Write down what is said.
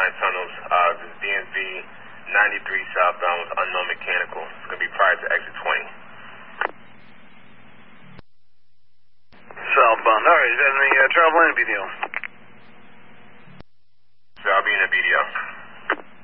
tunnels. This is DMV 93 southbound with unknown mechanical. It's going to be prior to exit 20. Southbound. Alright, is that any trouble in BDO? So I'll be in the BDO.